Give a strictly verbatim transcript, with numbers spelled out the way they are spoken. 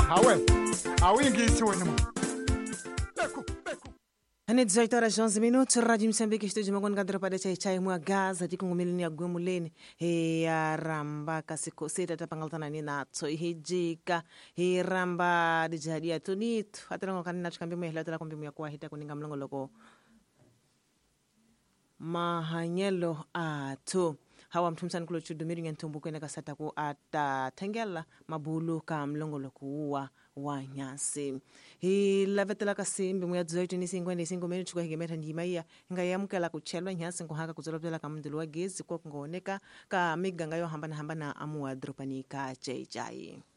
hawe awingisi wena mo beku beku Ane dezoito horas e onze minutos, Rádio Moçambique, estúdio Magona Gadra Chai Chai Muagaza, Tico Ngumilini Agumulene, e a Ramba Casiko Seta Tapangaltana Ninato, e Hejika, e Ramba de Jadia Tunito, Atrango Canina Cambi Mehla, Combi Muaquahita, Kuningamlongo Logo Mahanyelo Ato. Hawa mtumsani kulo chudumiri ngentumbu kwene kasata ku ata tengela mabulu ka mlongolo kuwa wanyasi. Hi lavetela kasimbi mwa dezoito ni cinco ni cinco minutos kwa higemeta njimaiya nga yamukela kuchelwa nyasi nkuhaka kuzolopela ka mndulu wa gezi kwa kungoneka ka miga ngayo hambana hambana amuwa dropani ka chai chai.